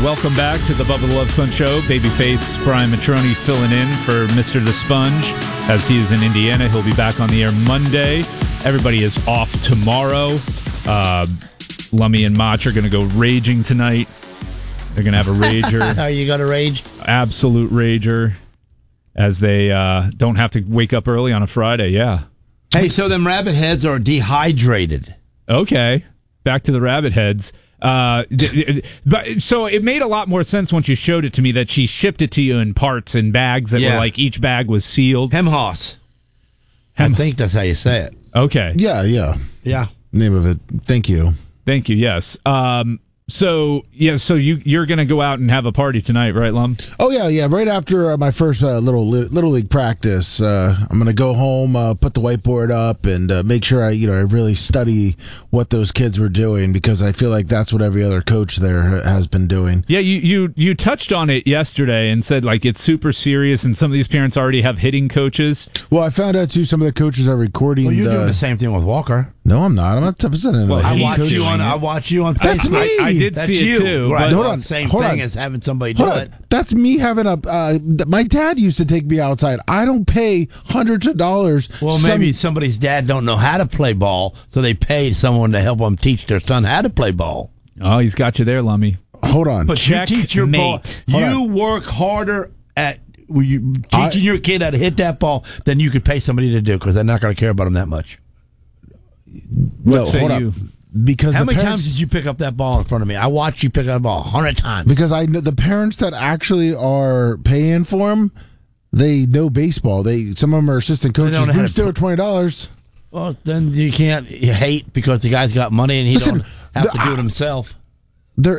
welcome back to the Bubba the Love Sponge Show. Babyface Brian Matroni filling in for Mr. The Sponge as he is in Indiana. He'll be back on the air Monday. Everybody is off tomorrow. Lummy and Mach are going to go raging tonight. They're going to have a rager. Are you going to rage? Absolute rager, as they don't have to wake up early on a Friday. Yeah. Hey, so them rabbit heads are dehydrated. Okay. Back to the rabbit heads. But so it made a lot more sense once you showed it to me that she shipped it to you in parts and bags that were like each bag was sealed. Hemhoss. I think that's how you say it. Okay. Yeah. Name of it. Thank you. Yes. So you're going to go out and have a party tonight, right, Lum? Oh, yeah. Right after my first little league practice, I'm going to go home, put the whiteboard up, and make sure I really study what those kids were doing, because I feel like that's what every other coach there has been doing. Yeah, you touched on it yesterday and said like it's super serious, and some of these parents already have hitting coaches. Well, I found out too some of the coaches are recording. Well, you're doing the same thing with Walker. No, I'm not. I'm not 10%. Well, I watch you on Facebook. That's me. I did see it too. Right. Hold on. Same thing as having somebody do it. That's me having my dad used to take me outside. I don't pay hundreds of dollars. Well, maybe somebody's dad don't know how to play ball, so they paid someone to help them teach their son how to play ball. Oh, he's got you there, Lummy. Hold on. But you teach your ball. You work harder at teaching your kid how to hit that ball than you could pay somebody to do, because they're not going to care about them that much. No, hold on. Because how many times did you pick up that ball in front of me? I watched you pick up the ball 100 times. Because I know the parents that actually are paying for them, they know baseball. Some of them are assistant coaches. Who's still $20? Well, then you can't hate because the guy's got money and he don't have to do it himself. They're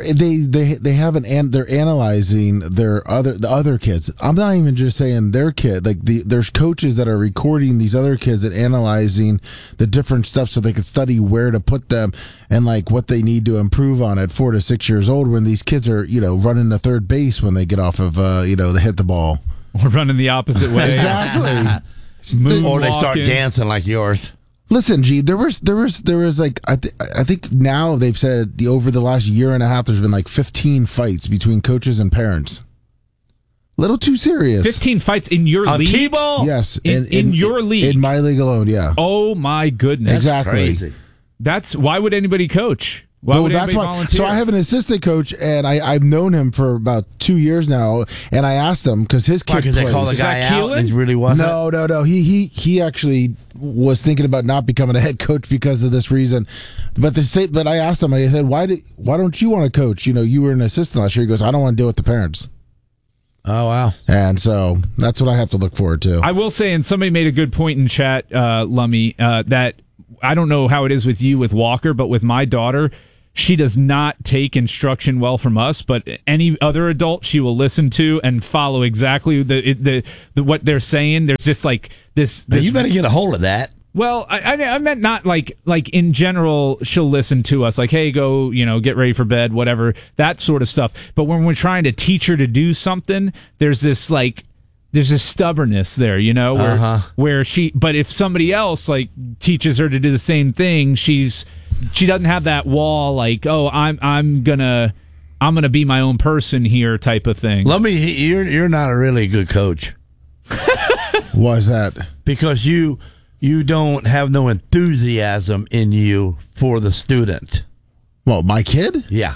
analyzing the other kids. I'm not even just saying their kid. Like there's coaches that are recording these other kids and analyzing the different stuff so they can study where to put them and like what they need to improve on at 4 to 6 years old, when these kids are running to third base when they get off of they hit the ball or running the opposite way. Exactly. Or they start dancing like yours. Listen, G, there was like I think now they've said over the last year and a half there's been like 15 fights between coaches and parents. Little too serious. 15 fights in your league? T-ball? Yes, in your league. In my league alone, yeah. Oh my goodness. Exactly. That's crazy. Why would anybody coach? Why would anybody volunteer? So I have an assistant coach, and I've known him for about 2 years now. And I asked him because his kid plays. They call the guy out and he really wasn't? No. He actually was thinking about not becoming a head coach because of this reason. But I asked him. I said, why don't you want to coach? You were an assistant last year. He goes, I don't want to deal with the parents. Oh, wow. And so that's what I have to look forward to. I will say, and somebody made a good point in chat, Lummy, that I don't know how it is with you with Walker, but with my daughter, she does not take instruction well from us, but any other adult she will listen to and follow exactly the what they're saying. There's just like this. You better get a hold of that. Well, I meant not like in general she'll listen to us like, hey, go, get ready for bed, whatever, that sort of stuff. But when we're trying to teach her to do something, there's this stubbornness there, where but if somebody else like teaches her to do the same thing, she doesn't have that wall like, oh, I'm gonna be my own person here type of thing. You're not a really good coach. Why is that? Because you don't have no enthusiasm in you for the student. Well, my kid? Yeah.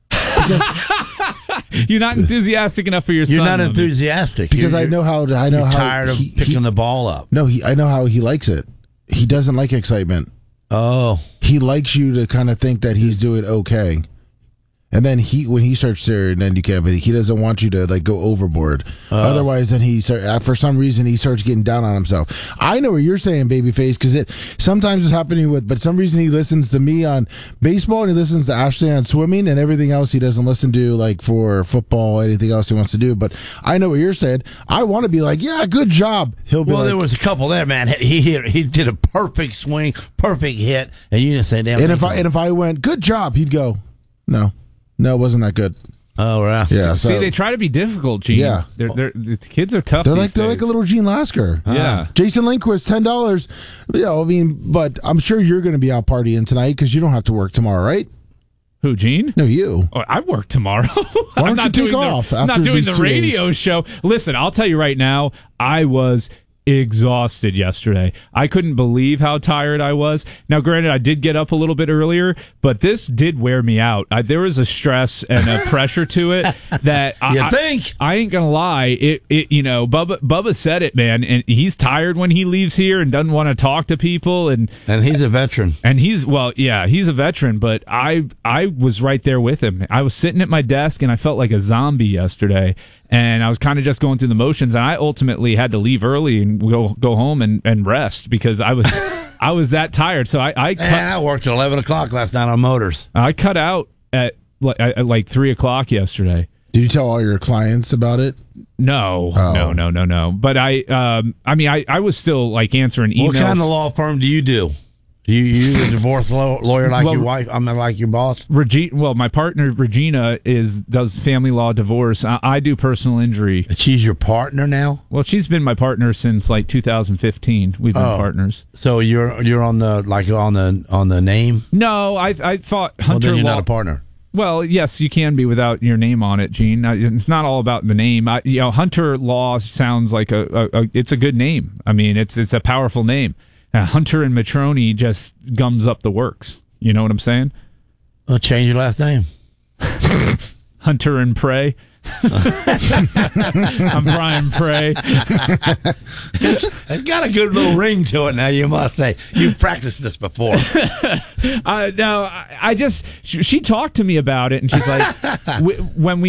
You're not enthusiastic enough for your son. You're not enthusiastic. Because I know how tired of picking the ball up. No, I know how he likes it. He doesn't like excitement. Oh. He likes you to kind of think that he's doing okay. And then when he starts to, then you can't. But he doesn't want you to like go overboard. Otherwise, then for some reason he starts getting down on himself. I know what you're saying, babyface, because it sometimes is happening with. But some reason he listens to me on baseball and he listens to Ashley on swimming and everything else he doesn't listen to like for football, anything else he wants to do. But I know what you're saying. I want to be like, yeah, good job. He'll be. Well, there was a couple there, man. He did a perfect swing, perfect hit, and you didn't say damn. And if I went, good job, he'd go, no. No, it wasn't that good. Oh, right. Yeah. See, they try to be difficult, Gene. Yeah. The kids are tough. They're like a little Gene Lasker. Yeah. Jason Lindquist, $10. But I'm sure you're going to be out partying tonight because you don't have to work tomorrow, right? Who, Gene? No, you. Oh, I work tomorrow. Why don't you take off? I'm not doing the radio show. Listen, I'll tell you right now, I was exhausted yesterday. I couldn't believe how tired I was. Now, granted, I did get up a little bit earlier, but this did wear me out. There was a stress and a pressure to it that I ain't gonna lie. It Bubba said it, man, and he's tired when he leaves here and doesn't want to talk to people, and he's a veteran. And he's a veteran, but I was right there with him. I was sitting at my desk and I felt like a zombie yesterday. And I was kind of just going through the motions, and I ultimately had to leave early and go home and rest because I was that tired. So I worked at 11 o'clock last night on motors. I cut out at like 3 o'clock yesterday. Did you tell all your clients about it? No. But I was still like answering emails. What kind of law firm do you do? You a divorce lawyer like your wife? I mean, like your boss? My partner Regina does family law divorce. I do personal injury. She's your partner now? Well, she's been my partner since like 2015. We've been partners. So you're on the name? No, I thought Hunter. Well, then you're not a partner. Well, yes, you can be without your name on it, Gene. It's not all about the name. Hunter Law sounds like it's a good name. I mean, it's a powerful name. Hunter and Matroni just gums up the works. You know what I'm saying? Well, change your last name. Hunter and Prey. I'm Brian Prey. It's got a good little ring to it now, you must say. You've practiced this before. She talked to me about it, and she's like, when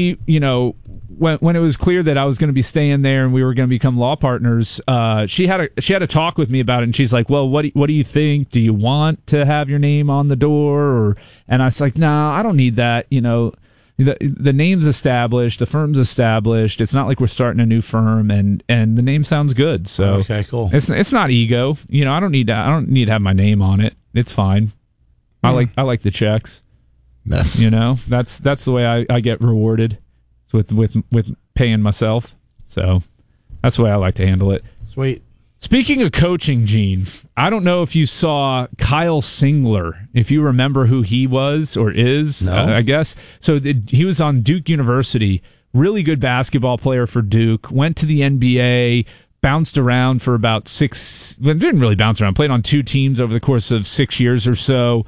it was clear that I was going to be staying there and we were going to become law partners, she had a talk with me about it, and she's like, well, what do you think? Do you want to have your name on the door? And I was like, no, I don't need that. The name's established, the firm's established. It's not like we're starting a new firm, and the name sounds good. So okay, cool. It's not ego. I don't need to have my name on it. It's fine. I like the checks. That's the way I get rewarded. With paying myself. So that's the way I like to handle it. Sweet. Speaking of coaching, Gene, I don't know if you saw Kyle Singler, if you remember who he was or is, no. I guess. So he was on Duke University, really good basketball player for Duke, went to the NBA, bounced around for about didn't really bounce around, played on 2 teams over the course of 6 years or so.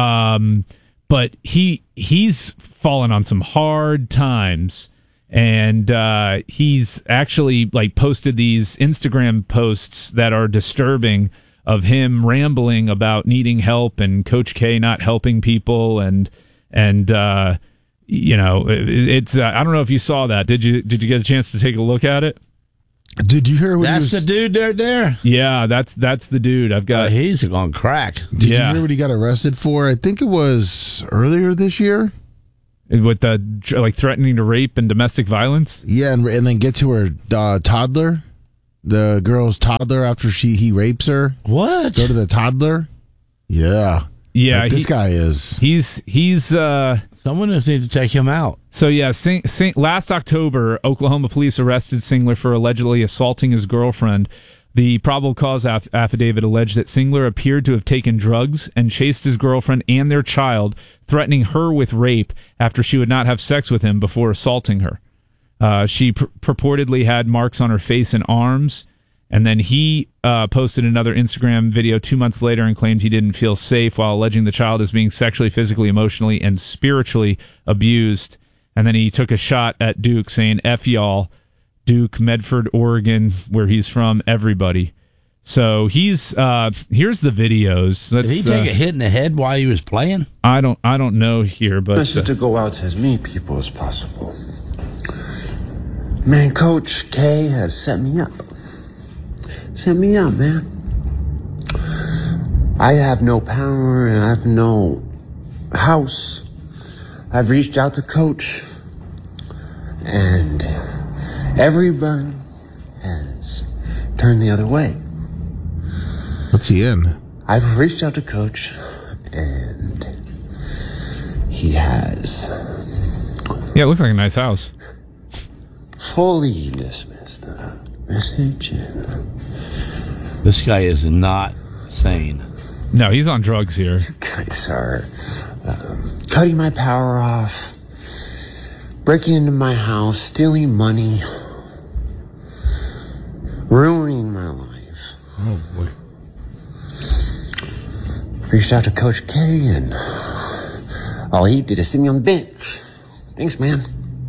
But he's fallen on some hard times, and he's actually like posted these Instagram posts that are disturbing of him rambling about needing help and Coach K not helping people, and it's I don't know if you saw that. Did you get a chance to take a look at it? Did you hear what That's the dude there? Yeah, that's the dude. I've got. He's on crack. Did you hear what he got arrested for? I think it was earlier this year. With the threatening to rape and domestic violence. Yeah, and then get to her toddler, the girl's toddler after he rapes her. What? Go to the toddler. Yeah. Yeah, this guy is. He's someone just needs to take him out. So yeah, last October, Oklahoma police arrested Singler for allegedly assaulting his girlfriend. The probable cause affidavit alleged that Singler appeared to have taken drugs and chased his girlfriend and their child, threatening her with rape after she would not have sex with him before assaulting her. She purportedly had marks on her face and arms. And then he posted another Instagram video 2 months later and claimed he didn't feel safe while alleging the child is being sexually, physically, emotionally, and spiritually abused. And then he took a shot at Duke saying, F y'all, Duke, Medford, Oregon, where he's from, everybody. So he's here's the videos. Did he take a hit in the head while he was playing? I don't know here, but this is to go out to as many people as possible. Man, Coach K has set me up. Set me up, man. I have no power and I have no house. I've reached out to Coach, and everyone has turned the other way. What's he in? I've reached out to Coach, and he has... Yeah, it looks like a nice house. Fully dismissed the message. This guy is not sane. No, he's on drugs here. You guys are cutting my power off, breaking into my house, stealing money, ruining my life. Oh, boy. Reached out to Coach K, and all he did is sit me on the bench. Thanks, man.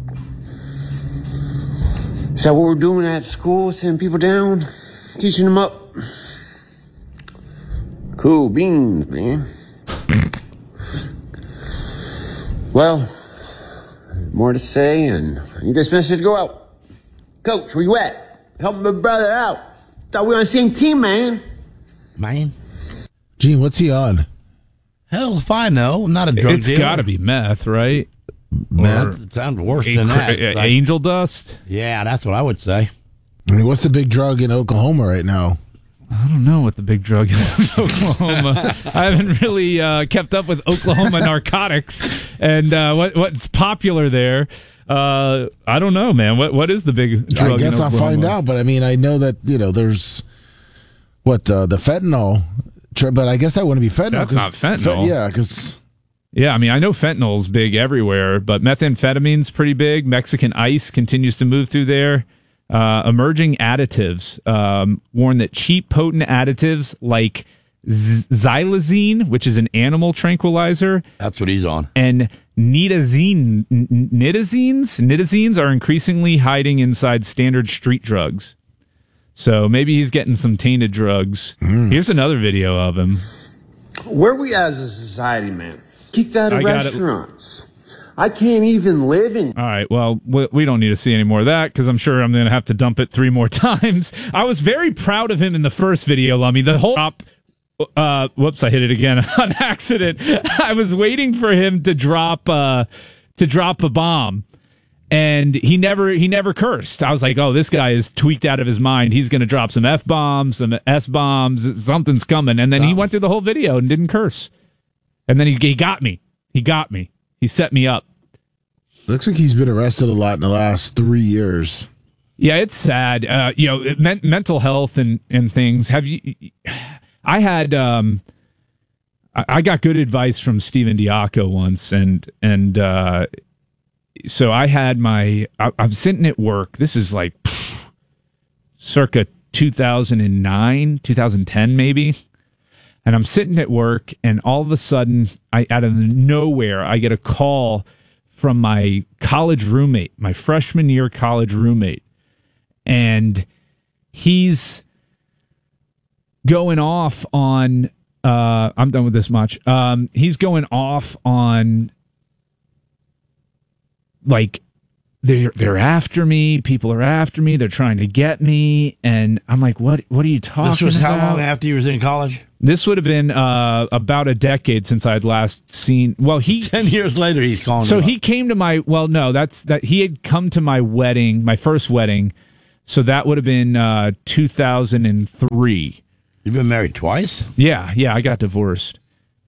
Is that what we're doing at school? Sending people down? Teaching them up? Cool beans, man. Well, more to say, and I need this message to go out. Coach, where you at? Help my brother out. Thought we were on the same team, man. Man. Gene, what's he on? Hell if I know. I'm not a drug dealer. It's got to be meth, right? Meth? It sounds worse than that. Angel dust? Yeah, that's what I would say. I mean, what's the big drug in Oklahoma right now? I don't know what the big drug is in Oklahoma. I haven't really kept up with Oklahoma narcotics and what's popular there. I don't know, man. What is the big drug? I guess I'll find out, but I mean, I know that there's the fentanyl, but I guess that wouldn't be fentanyl. That's not fentanyl. Yeah, I mean, I know fentanyl's big everywhere, but methamphetamine's pretty big. Mexican ice continues to move through there. Emerging additives warn that cheap, potent additives like xylazine, which is an animal tranquilizer, that's what he's on, and nitazines are increasingly hiding inside standard street drugs. So maybe he's getting some tainted drugs. Here's another video of him. Where we as a society, man? Kicked out of restaurants. I can't even live in. All right, well, we don't need to see any more of that because I'm sure I'm going to have to dump it 3 more times. I was very proud of him in the first video, Lummy. The whole whoops, I hit it again on accident. I was waiting for him to drop a bomb, and he never cursed. I was like, oh, this guy is tweaked out of his mind. He's going to drop some F-bombs, some S-bombs. Something's coming. And then he went through the whole video and didn't curse. And then he got me. He got me. He set me up. looks like he's been arrested a lot in the last 3 years. Yeah, it's sad. Mental health and things. Have you? I had. I got good advice from Steven Diaco once, and so I had I'm sitting at work. This is like circa 2009, 2010 maybe. And I'm sitting at work, and all of a sudden, out of nowhere, I get a call from my college roommate, my freshman year college roommate. And he's going off on, I'm done with this much. He's going off on, like, they're after me. People are after me. They're trying to get me. And I'm like, what are you talking about? This was how long after you was in college? This would have been about a decade since I'd last seen. Well, 10 years later, he's calling. So he came to my. Well, no, he had come to my wedding, my first wedding. So that would have been 2003. You've been married twice? Yeah, I got divorced.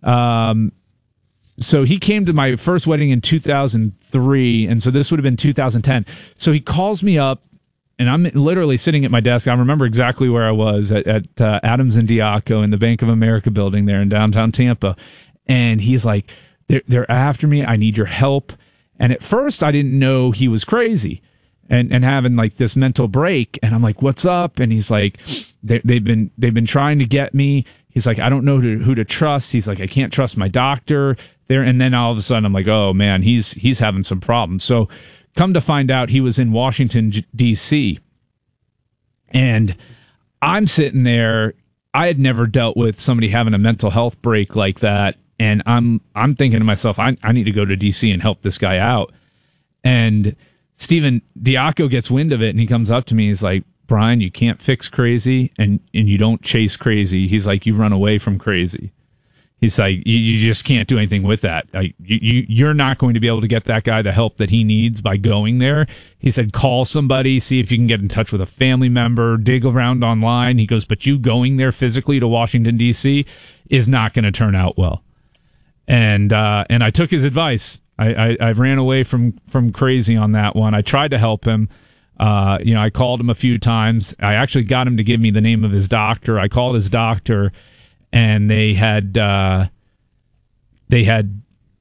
So he came to my first wedding in 2003, and so this would have been 2010. So he calls me up, and I'm literally sitting at my desk. I remember exactly where I was at Adams and Diaco in the Bank of America building there in downtown Tampa. And he's like, they're after me. I need your help. And at first, I didn't know he was crazy and having like this mental break. And I'm like, what's up? And he's like, they've been trying to get me. He's like, I don't know who to trust. He's like, I can't trust my doctor there. And then all of a sudden, I'm like, oh man, he's having some problems. So come to find out, he was in Washington, D.C. And I'm sitting there. I had never dealt with somebody having a mental health break like that. And I'm thinking to myself, I need to go to D.C. and help this guy out. And Steven Diaco gets wind of it, and he comes up to me. He's like, Brian, you can't fix crazy, and you don't chase crazy. He's like, you run away from crazy. He's like, you just can't do anything with that. Like, you're not going to be able to get that guy the help that he needs by going there. He said, call somebody, see if you can get in touch with a family member, dig around online. He goes, but you going there physically to Washington, D.C. is not going to turn out well. And I took his advice. I ran away from crazy on that one. I tried to help him. I called him a few times. I actually got him to give me the name of his doctor. I called his doctor, and they had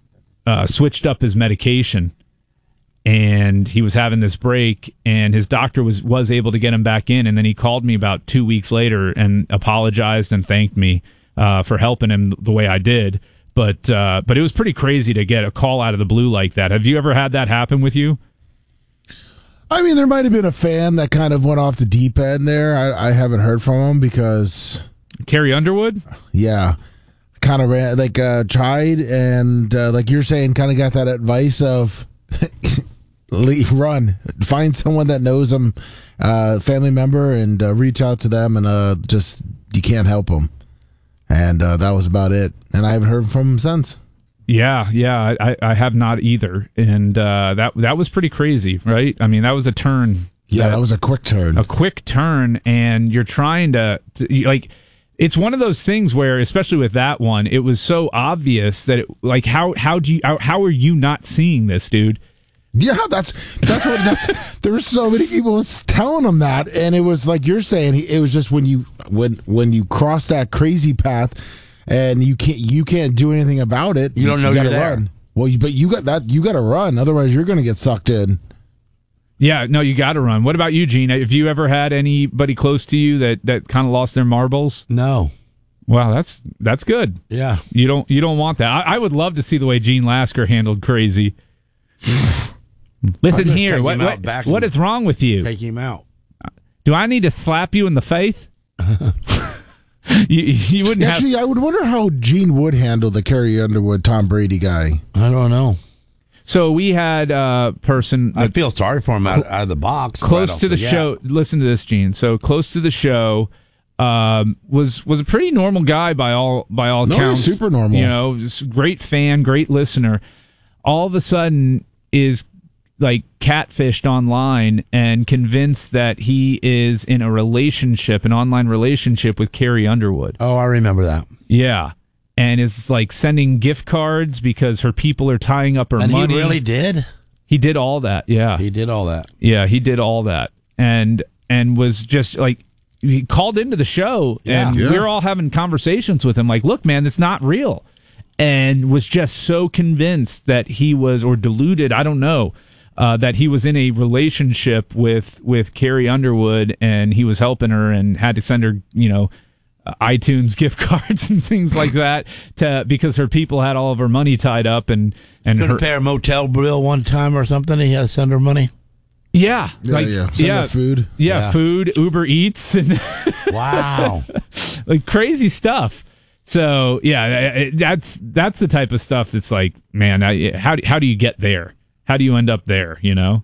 switched up his medication, and he was having this break, and his doctor was able to get him back in, and then he called me about 2 weeks later and apologized and thanked me for helping him the way I did. But it was pretty crazy to get a call out of the blue like that. Have you ever had that happen with you? I mean, there might have been a fan that kind of went off the deep end there. I haven't heard from him because Carrie Underwood? Yeah. Kind of ran, tried, and like you're saying, kind of got that advice of run, find someone that knows them, family member, and reach out to them, and just, you can't help them. And that was about it. And I haven't heard from him since. Yeah, I have not either. And that was pretty crazy, right? I mean, that was a turn. Yeah, that was a quick turn. A quick turn, and you're trying to like, it's one of those things where, especially with that one, it was so obvious that how are you not seeing this, dude? Yeah, that's there were so many people telling him that, and it was like you're saying, it was just when you cross that crazy path and you can't do anything about it. You don't know you're there. Run. Well, but you got to run, otherwise you're going to get sucked in. Yeah, no, you got to run. What about you, Gene? Have you ever had anybody close to you that kind of lost their marbles? No. Wow, that's good. Yeah. You don't want that. I would love to see the way Gene Lasker handled crazy. Listen here, what is wrong with you? Take him out. Do I need to slap you in the face? you wouldn't actually. I would wonder how Gene would handle the Carrie Underwood, Tom Brady guy. I don't know. So we had a person. I feel sorry for him out of the box. Close to the show. Listen to this, Gene. So close to the show. Was a pretty normal guy by all counts. Super normal. You know, just great fan, great listener. All of a sudden is like catfished online and convinced that he is in a relationship, an online relationship with Carrie Underwood. Oh, I remember that. Yeah. And is like sending gift cards because her people are tying up her money. And he really did? He did all that, yeah. He did all that. Yeah, he did all that. And was just like, he called into the show, and we were all having conversations with him like, look, man, it's not real. And was just so convinced that he was, or deluded, I don't know, that he was in a relationship with Carrie Underwood, and he was helping her and had to send her, iTunes gift cards and things like that because her people had all of her money tied up and couldn't pay her motel bill one time or something. He had to send her money. Yeah, send her food. Yeah, food, Uber Eats, and wow, like crazy stuff. So yeah, that's the type of stuff that's like, man, how do you get there? How do you end up there?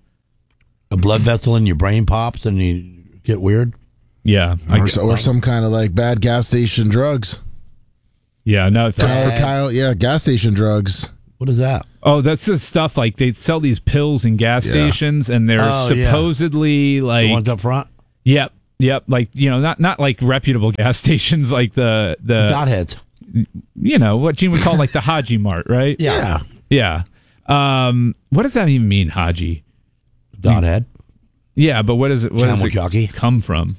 A blood vessel in your brain pops and you get weird. Yeah, or some kind of like bad gas station drugs. Yeah, no, for Kyle. Yeah, gas station drugs. What is that? Oh, that's the stuff like they sell these pills in gas stations, and they're supposedly like the ones up front. Yep. Like not like reputable gas stations, like the Dotheads. What Gene would call like the Haji Mart, right? Yeah. What does that even mean, Haji? Dothead. Yeah, but what does it jockey come from?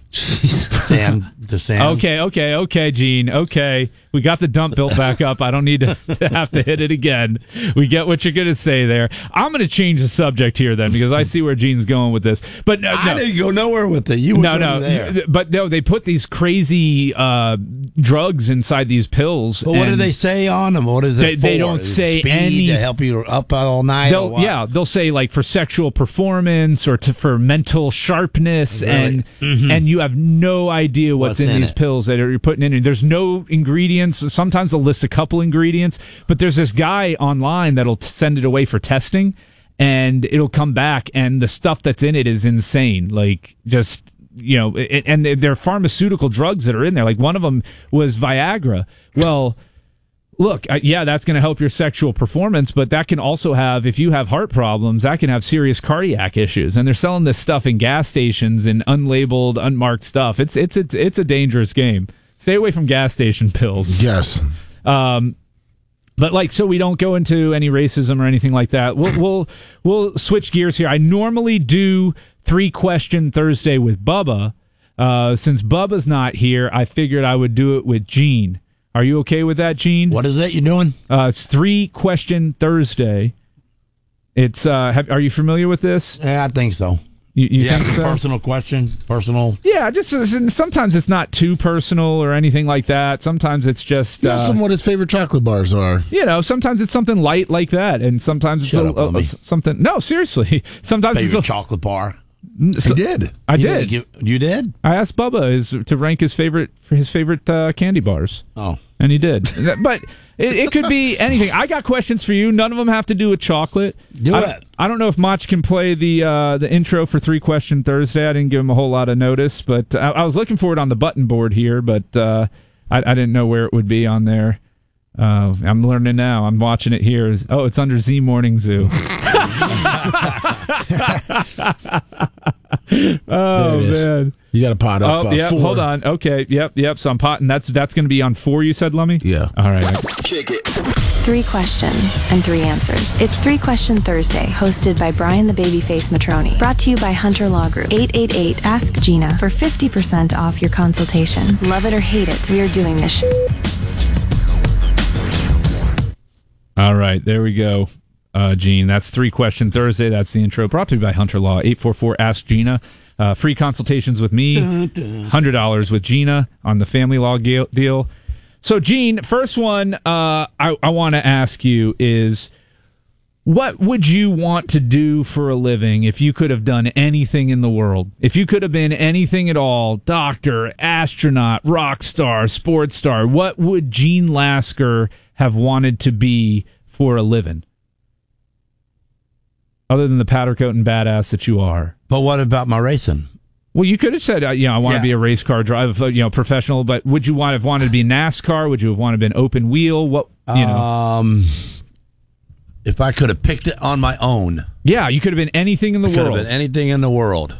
The sand. Okay, Gene. Okay, we got the dump built back up. I don't need to have to hit it again. We get what you're going to say there. I'm going to change the subject here then because I see where Gene's going with this. But no, I didn't go nowhere with it. You were there. But no, they put these crazy drugs inside these pills. But what do they say on them? What is it? They don't say any to help you up all night. They'll say like for sexual performance or for mental sharpness, really? and you have no idea what's in these pills that you're putting in. There's no ingredients. Sometimes they'll list a couple ingredients, but there's this guy online that'll send it away for testing, and it'll come back, and the stuff that's in it is insane. Like just and they're pharmaceutical drugs that are in there. Like one of them was Viagra. Well, look, that's going to help your sexual performance, but that can also have, if you have heart problems, that can have serious cardiac issues. And they're selling this stuff in gas stations and unlabeled, unmarked stuff. It's a dangerous game. Stay away from gas station pills. Yes. But so we don't go into any racism or anything like that. We'll switch gears here. I normally do 3-question Thursday with Bubba. Since Bubba's not here, I figured I would do it with Gene. Are you okay with that, Gene? What is it you're doing? It's 3-question Thursday. It's are you familiar with this? Yeah, I think so. You think so? Personal question, personal. Yeah, just sometimes it's not too personal or anything like that. Sometimes it's just Ask him what his favorite chocolate bars are. Sometimes it's something light like that, and sometimes it's something. No, seriously. Sometimes Favorite it's chocolate bar. He did. I did. You did? I asked Bubba to rank his favorite candy bars. Oh, and he did. But it could be anything. I got questions for you. None of them have to do with chocolate. Do it. I don't know if Mach can play the intro for 3-question Thursday. I didn't give him a whole lot of notice, but I was looking for it on the button board here, but I didn't know where it would be on there. I'm learning now. I'm watching it here. Oh, it's under Z Morning Zoo. Oh man, you got to pot up. Oh, yeah. 4. Hold on. Okay. Yep. So I'm potting. That's going to be on 4. You said, Lummy. Yeah. All right. Kick it. 3 questions and 3 answers. It's 3-Question Thursday, hosted by Brian the Babyface Matroni. Brought to you by Hunter Law Group. 888 Ask Gina for 50% off your consultation. Love it or hate it, we are doing this. All right. There we go. Gene, that's 3-Question Thursday. That's the intro. Brought to you by Hunter Law. 844 Ask Gina. Free consultations with me. $100 with Gina on the family law deal. So, Gene, first one I want to ask you is, what would you want to do for a living if you could have done anything in the world? If you could have been anything at all, doctor, astronaut, rock star, sports star, what would Gene Lasker have wanted to be for a living? Other than the powder coat and badass that you are. But what about my racing? Well, you could have said, I want to be a race car driver, professional. But would you have wanted to be NASCAR? Would you have wanted to be open wheel? What if I could have picked it on my own? Yeah, you could have been anything in the world. Could have been anything in the world.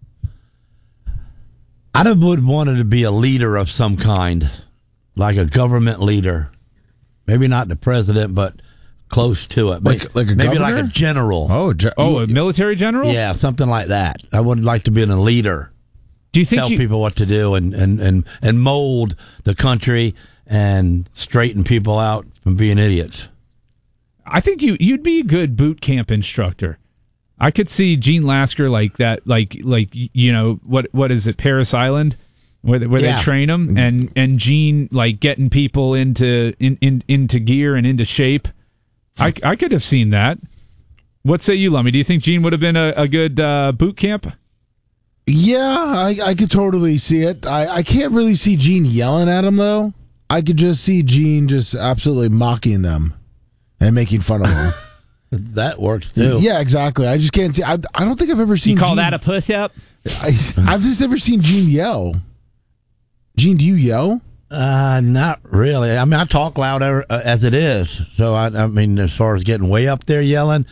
I would wanted to be a leader of some kind, like a government leader. Maybe not the president, but close to it. Like a maybe governor? like a general. A military general? Yeah, something like that. I would like to be a leader. Do you think tell people what to do and mold the country and straighten people out from being idiots? I think you'd be a good boot camp instructor. I could see Gene Lasker like that, like what is it, Paris Island, where they train them, and Gene like getting people into gear and into shape. I could have seen that. What say you, Lummy? Do you think Gene would have been a good boot camp? Yeah, I could totally see it. I can't really see Gene yelling at him, though. I could just see Gene just absolutely mocking them and making fun of them. That works, too. Yeah, exactly. I just can't see. I don't think I've ever seen You call Gene, that a push-up? I've just never seen Gene yell. Gene, do you yell? Not really. I mean, I talk loud as it is. So, I mean, as far as getting way up there yelling,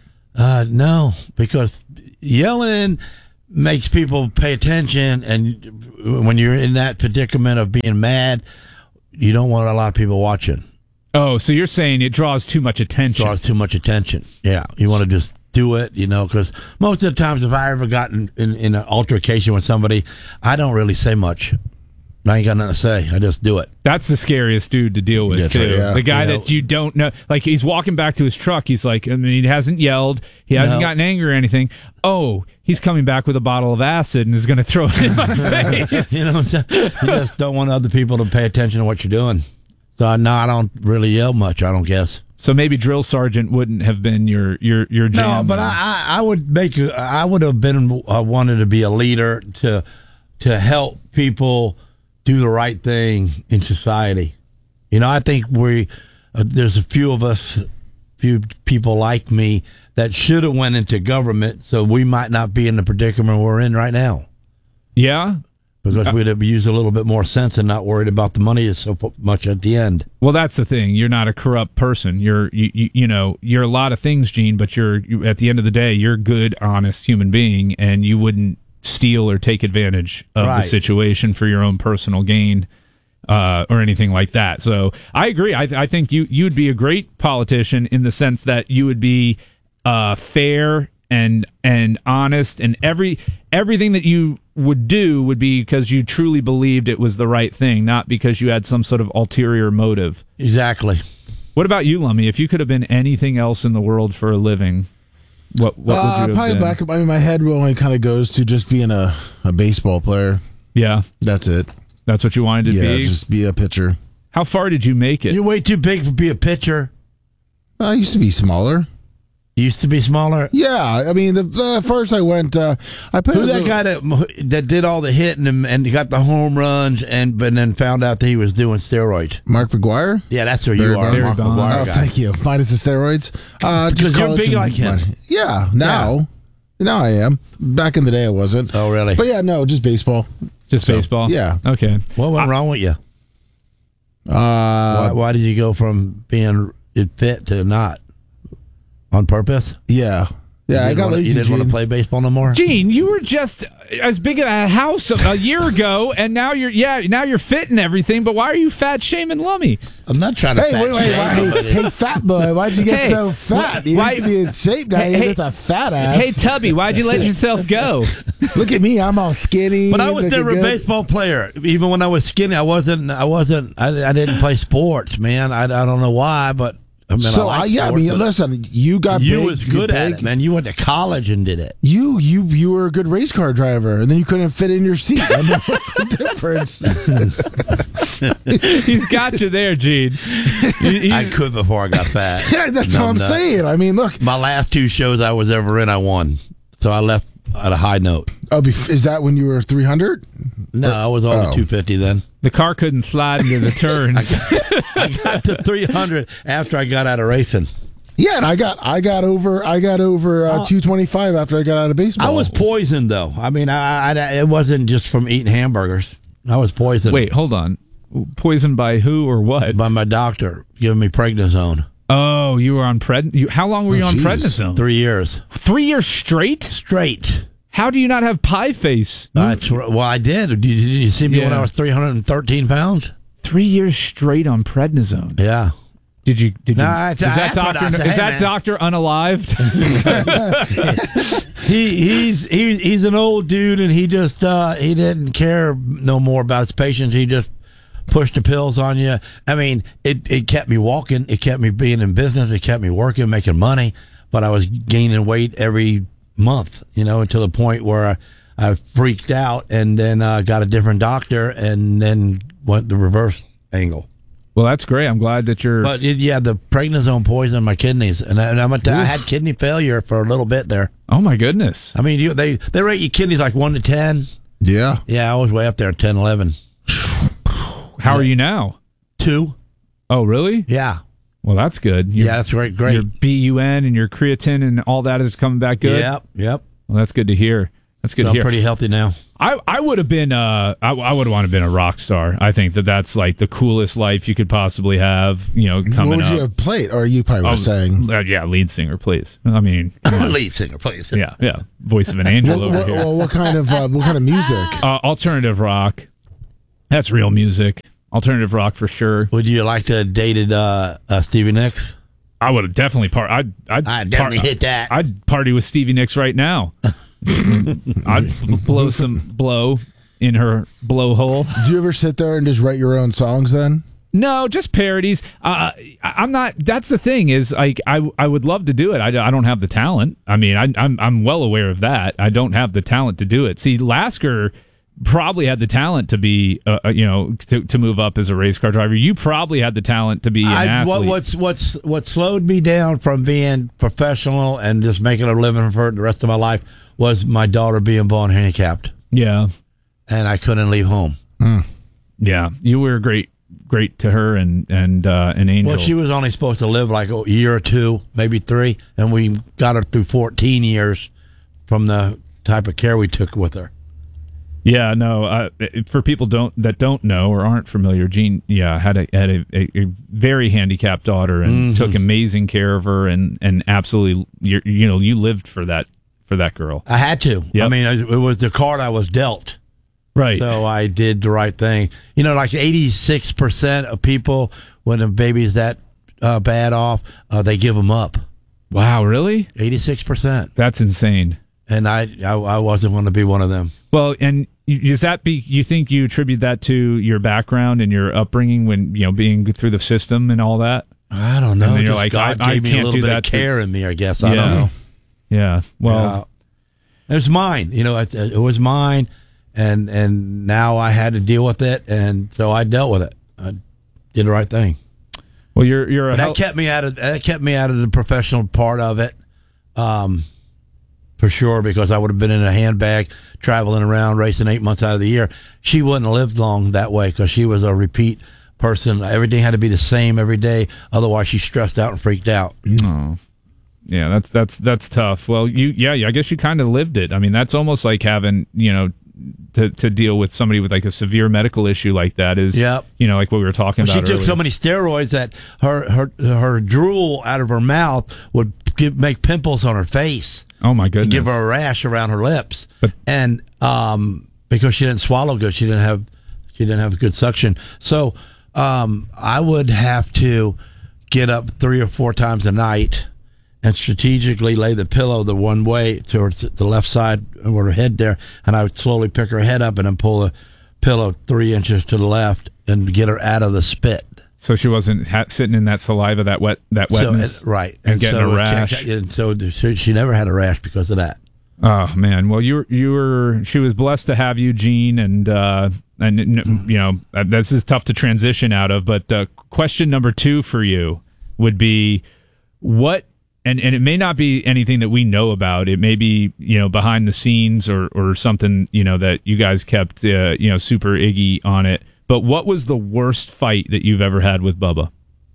no. Because yelling makes people pay attention. And when you're in that predicament of being mad, you don't want a lot of people watching. Oh, so you're saying it draws too much attention. Draws too much attention. Yeah. You want to just do it, because most of the times if I ever got in an altercation with somebody, I don't really say much. I ain't got nothing to say. I just do it. That's the scariest dude to deal with, too. Right, yeah. The guy that you don't know. Like, he's walking back to his truck. He's like, he hasn't yelled. He hasn't gotten angry or anything. Oh, he's coming back with a bottle of acid and is going to throw it in my face. You just don't want other people to pay attention to what you're doing. So, no, I don't really yell much, I don't guess. So maybe drill sergeant wouldn't have been your jam. No, but I would I would have been wanted to be a leader to help people do the right thing in society. I think there's a few of us, few people like me that should have went into government, so we might not be in the predicament we're in right now. Yeah. Because we'd have used a little bit more sense and not worried about the money so much at the end. Well, that's the thing. You're not a corrupt person. You're a lot of things, Gene. But you at the end of the day, you're a good, honest human being, and you wouldn't steal or take advantage of the situation for your own personal gain or anything like that. So I agree. I think you'd be a great politician in the sense that you would be fair and honest, and everything that you would do would be because you truly believed it was the right thing, not because you had some sort of ulterior motive. Exactly. What about you, Lummy? If you could have been anything else in the world for a living, what would you have probably been? back. I mean, my head only kind of goes to just being a baseball player. Yeah, That's it. that's what you wanted to Yeah, be. just be a pitcher. How far did you make it? You're way too big to be a pitcher. I used to be smaller. You used to be smaller. Yeah, I mean, the first I went, I put Who's that guy that did all the hitting and got the home runs but then found out that he was doing steroids? Mark McGuire. Yeah, that's where Barry you are, Bonds. Mark Barry McGuire Bonds. Oh, guy. thank you. Minus the steroids. Because just you're college big like him. Yeah, now I am. Back in the day, I wasn't. Oh, really? But yeah, no, just baseball. Just baseball? yeah. Okay. What went wrong with you? Why did you go from being fit to not? On purpose? Yeah. Yeah, I got lazy. You didn't want to Gene. play baseball no more? Gene, you were just as big as a house a year ago, and now you're fit and everything. But why are you fat shaming Lummy? I'm not trying to Hey, fat wait, shame nobody. hey, fat boy, why'd you get Hey, so fat? You why- used to be in shape now. Hey, You're just a fat ass. Hey, Tubby, why'd you let yourself go? Look at me. I'm all skinny. But I was looking never a good. baseball player. Even when I was skinny, I didn't play sports, man. I don't know why, but I mean, So, I like yeah, I sports, mean, but listen, you got you big. was to good get at big. it, man. You went to college and did it. You were a good race car driver, and then you couldn't fit in your seat. I know what's the difference. He's got you there, Gene. I could before I got fat. Yeah, that's No, what I'm not. saying. I mean, look. My last 2 shows I was ever in, I won. So I left at a high note. Oh, is that when you were 300? No, I was only 250 then. The car couldn't slide into the turns. I got to 300 after I got out of racing. Yeah, and I got over 225 after I got out of baseball. I was poisoned though. I mean, it wasn't just from eating hamburgers. I was poisoned. Wait, hold on. Poisoned by who or what? By my doctor giving me prednisone. Oh, you were on How long were you on geez. prednisone? 3 years 3 years straight? straight. How do you not have pie face? Well, I did. Did you see me when Yeah. I was 313 pounds? 3 years straight on prednisone. Yeah. Did you? No, Is that that's what doctor? I said. Is Hey, that man. doctor unalived? He's an old dude, and he just he didn't care no more about his patients. He just pushed the pills on you. I mean, it kept me walking. It kept me being in business. It kept me working, making money. But I was gaining weight every month, until the point where I freaked out, and then got a different doctor, and then went the reverse angle. Well, that's great. I'm glad that you're. But the prednisone poisoned my kidneys, and I'm gonna tell you, I had kidney failure for a little bit there. Oh my goodness. I mean, they rate your kidneys like 1 to 10. Yeah. Yeah, I was way up there, 10, 11. How are you now? 2. Oh, really? Yeah. Well, that's good. Yeah, that's great. Your BUN and your creatine and all that is coming back good. Yep. Well, that's good to hear. That's good So to I'm hear. pretty healthy now. I would have been I would have wanted to been a rock star. I think that's like the coolest life you could possibly have. What Coming would up. you have played? Or you probably were saying. Yeah, lead singer, please. I mean, Lead singer, please. yeah, voice of an angel over here. What kind of music? Alternative rock. That's real music. Alternative rock for sure. Would you like to have dated Stevie Nicks? I would have definitely I'd definitely hit that. I'd party with Stevie Nicks right now. I'd blow in her blowhole. Do you ever sit there and just write your own songs then? No, just parodies. I'm not. That's the thing is, like, I would love to do it. I don't have the talent. I mean, I'm well aware of that. I don't have the talent to do it. See, Lasker probably had the talent to be, to move up as a race car driver. You probably had the talent to be an athlete. What slowed me down from being professional and just making a living for the rest of my life was my daughter being born handicapped, Yeah, and I couldn't leave home. yeah. You were great to her and an angel. Well, she was only supposed to live like a year or 2, maybe 3, and we got her through 14 years from the type of care we took with her. Yeah, no. For people that don't know or aren't familiar, Gene, had a very handicapped daughter and took amazing care of her and absolutely, you lived for that girl. I had to. Yep. I mean, it was the card I was dealt. Right. So I did the right thing. Like 86% of people, when a baby's that bad off, they give them up. Wow, really? 86%. That's insane. And I wasn't going to be one of them. Well, and is that you think you attribute that to your background and your upbringing when, being through the system and all that? I don't know. And then you're Just like, God I gave me a can't little do bit that of care in me, I guess. I don't know. Yeah. Well, it was mine. It was mine, and now I had to deal with it, and so I dealt with it. I did the right thing. Well, you're that kept me out of the professional part of it, for sure, because I would have been in a handbag traveling around racing 8 months out of the year. She wouldn't have lived long that way because she was a repeat person. Everything had to be the same every day, otherwise she stressed out and freaked out. Oh, yeah, that's tough. Well, I guess you kind of lived it. I mean, that's almost like having to deal with somebody with like a severe medical issue like that is, yep. Like what we were talking about. She took earlier. so many steroids that her drool out of her mouth would make pimples on her face. Oh my goodness! Give her a rash around her lips, but, and because she didn't swallow good, she didn't have good suction. So I would have to get up 3 or 4 times a night and strategically lay the pillow the one way towards the left side with her head there, and I would slowly pick her head up and then pull the pillow 3 inches to the left and get her out of the spit. So she wasn't sitting in that saliva, that wetness, so, right, and getting a rash. And so she never had a rash because of that. Oh man! Well, she was blessed to have you, Gene, and this is tough to transition out of. But question number 2 for you would be what. And it may not be anything that we know about. It may be, behind the scenes or something, that you guys kept, super Iggy on it. But what was the worst fight that you've ever had with Bubba?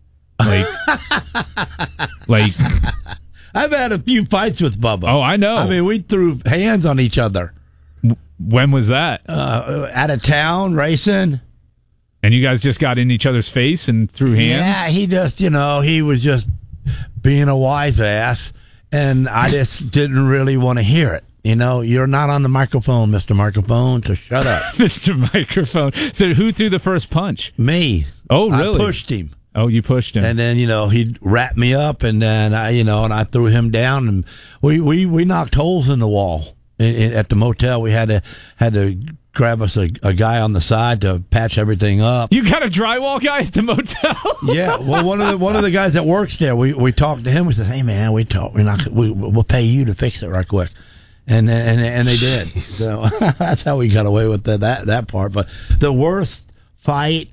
Like I've had a few fights with Bubba. Oh, I know. I mean, we threw hands on each other. When was that? Out of town racing. And you guys just got in each other's face and threw hands? Yeah, he just, he was just being a wise ass, and I just didn't really want to hear it. You're not on the microphone, Mr. Microphone, so shut up. Mr. Microphone. So who threw the first punch? Me. Oh, really? I pushed him. Oh, you pushed him. And then, he wrapped me up, and then I threw him down, and we knocked holes in the wall at the motel. We had to grab us a guy on the side to patch everything up. You got a drywall guy at the motel? Yeah. Well, one of the guys that works there, we talked to him. We said, "Hey man, we'll pay you to fix it right quick," and they did. So that's how we got away with that part. But the worst fight,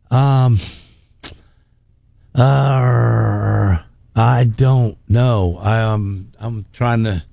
I don't know. I'm trying to.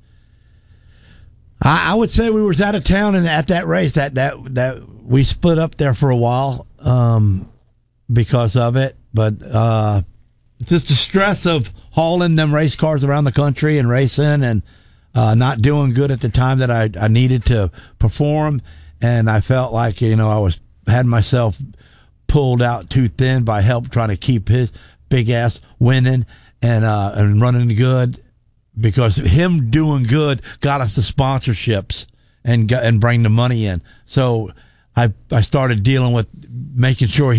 I would say we was out of town and at that race that we split up there for a while because of it. But just the stress of hauling them race cars around the country and racing and not doing good at the time that I needed to perform, and I felt like I had myself pulled out too thin by help trying to keep his big ass winning and running good. Because him doing good got us the sponsorships and bring the money in. So I started dealing with making sure